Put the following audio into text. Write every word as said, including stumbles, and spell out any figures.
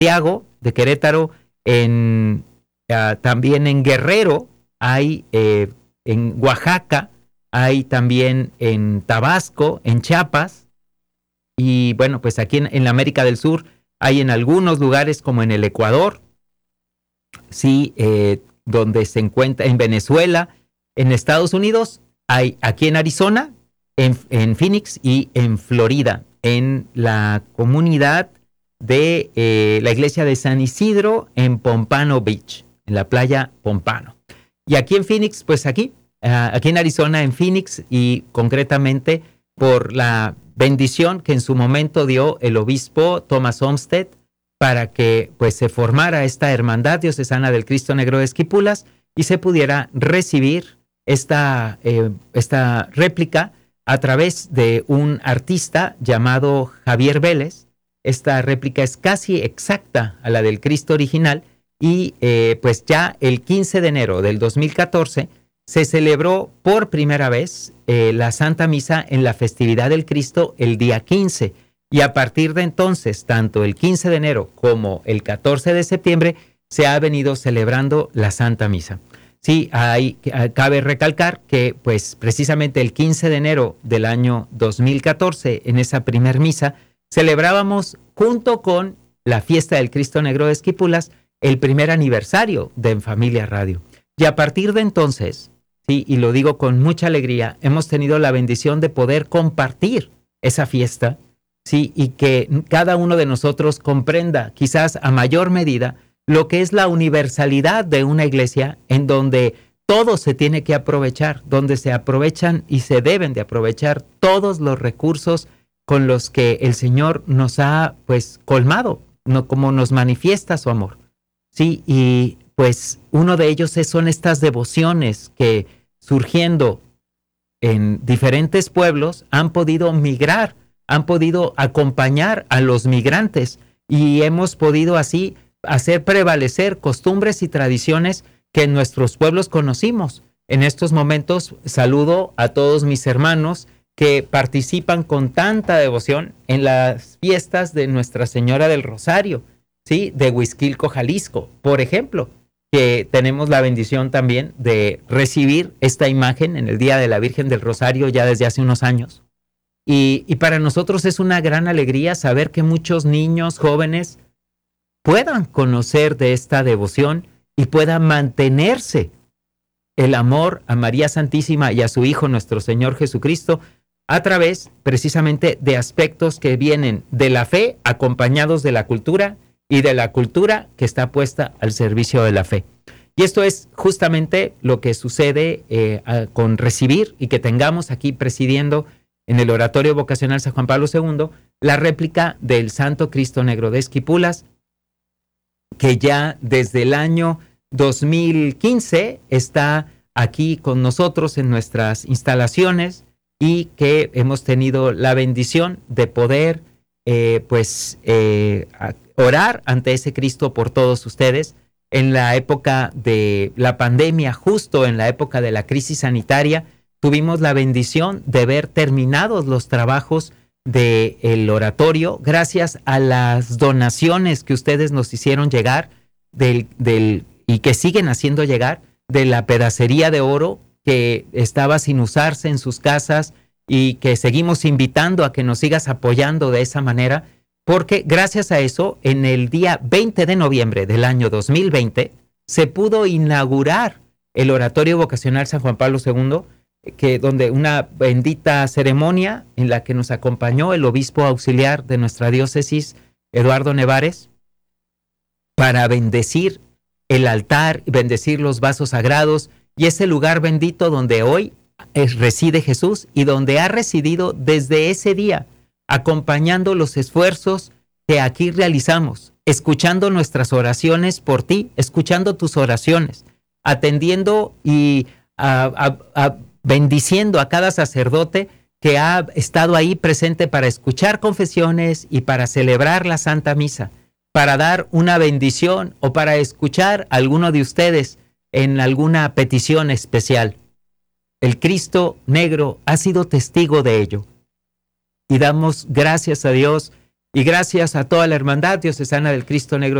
Santiago de Querétaro, en, uh, también en Guerrero, hay eh, en Oaxaca, hay también en Tabasco, en Chiapas, y bueno, pues aquí en, en la América del Sur hay en algunos lugares como en el Ecuador, sí, eh, donde se encuentra en Venezuela, en Estados Unidos, hay aquí en Arizona, en, en Phoenix y en Florida, en la comunidad de eh, la iglesia de San Isidro en Pompano Beach, en la playa Pompano. Y aquí en Phoenix, pues aquí, uh, aquí en Arizona, en Phoenix, y concretamente por la bendición que en su momento dio el obispo Thomas Olmsted para que pues se formara esta hermandad diocesana del Cristo Negro de Esquipulas y se pudiera recibir esta, eh, esta réplica a través de un artista llamado Javier Vélez. Esta réplica es casi exacta a la del Cristo original y eh, pues ya el quince de enero del dos mil catorce se celebró por primera vez eh, la Santa Misa en la festividad del Cristo el día quince. Y a partir de entonces, tanto el quince de enero como el catorce de septiembre, se ha venido celebrando la Santa Misa. Sí, hay, cabe recalcar que pues precisamente el quince de enero del año dos mil catorce, en esa primer misa, celebrábamos junto con la fiesta del Cristo Negro de Esquipulas el primer aniversario de En Familia Radio. Y a partir de entonces, sí, y lo digo con mucha alegría, hemos tenido la bendición de poder compartir esa fiesta, sí, y que cada uno de nosotros comprenda, quizás a mayor medida, lo que es la universalidad de una iglesia en donde todo se tiene que aprovechar, donde se aprovechan y se deben de aprovechar todos los recursos con los que el Señor nos ha pues colmado, no, como nos manifiesta su amor. Sí, y pues uno de ellos es, son estas devociones que surgiendo en diferentes pueblos han podido migrar, han podido acompañar a los migrantes y hemos podido así hacer prevalecer costumbres y tradiciones que en nuestros pueblos conocimos. En estos momentos saludo a todos mis hermanos que participan con tanta devoción en las fiestas de Nuestra Señora del Rosario, ¿sí? De Huixquilco, Jalisco, por ejemplo, que tenemos la bendición también de recibir esta imagen en el Día de la Virgen del Rosario ya desde hace unos años. Y, y para nosotros es una gran alegría saber que muchos niños, jóvenes, puedan conocer de esta devoción y puedan mantenerse el amor a María Santísima y a su Hijo nuestro Señor Jesucristo a través precisamente de aspectos que vienen de la fe acompañados de la cultura y de la cultura que está puesta al servicio de la fe. Y esto es justamente lo que sucede eh, a, con recibir y que tengamos aquí presidiendo en el Oratorio Vocacional San Juan Pablo segundo la réplica del Santo Cristo Negro de Esquipulas, que ya desde el año dos mil quince está aquí con nosotros en nuestras instalaciones y que hemos tenido la bendición de poder eh, pues eh, orar ante ese Cristo por todos ustedes en la época de la pandemia, justo en la época de la crisis sanitaria. Tuvimos la bendición de ver terminados los trabajos del oratorio gracias a las donaciones que ustedes nos hicieron llegar del, del, y que siguen haciendo llegar de la pedacería de oro que estaba sin usarse en sus casas y que seguimos invitando a que nos sigas apoyando de esa manera, porque gracias a eso en el día veinte de noviembre del año dos mil veinte se pudo inaugurar el Oratorio Vocacional San Juan Pablo segundo, que donde una bendita ceremonia en la que nos acompañó el obispo auxiliar de nuestra diócesis, Eduardo Nevares, para bendecir el altar, bendecir los vasos sagrados y ese lugar bendito donde hoy es, reside Jesús y donde ha residido desde ese día, acompañando los esfuerzos que aquí realizamos, escuchando nuestras oraciones por ti, escuchando tus oraciones, atendiendo y a, a, a bendiciendo a cada sacerdote que ha estado ahí presente para escuchar confesiones y para celebrar la Santa Misa, para dar una bendición o para escuchar a alguno de ustedes en alguna petición especial. El Cristo Negro ha sido testigo de ello y damos gracias a Dios Y gracias a toda la Hermandad Diocesana del Cristo Negro